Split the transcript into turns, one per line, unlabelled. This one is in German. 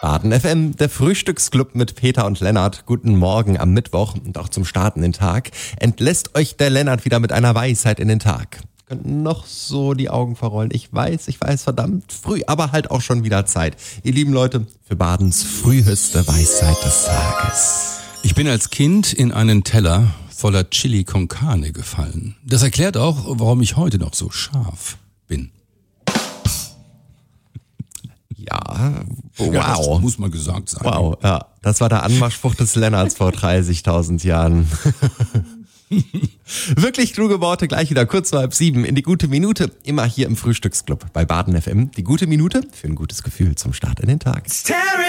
Baden FM, der Frühstücksclub mit Peter und Lennart. Guten Morgen am Mittwoch und auch zum Starten den Tag. Entlässt euch der Lennart wieder mit einer Weisheit in den Tag. Könnten noch so die Augen verrollen. Ich weiß, verdammt früh, aber halt auch schon wieder Zeit. Ihr lieben Leute, für Badens früheste Weisheit des Tages.
Ich bin als Kind in einen Teller voller Chili con Carne gefallen. Das erklärt auch, warum ich heute noch so scharf bin.
Ja, wow.
Ja, das muss mal gesagt sein.
Wow, ja. Das war der Anmachspruch des Lennarts vor 30.000 Jahren. Wirklich kluge Worte, gleich wieder kurz vor 6:30 in die gute Minute. Immer hier im Frühstücksclub bei Baden FM. Die gute Minute für ein gutes Gefühl zum Start in den Tag.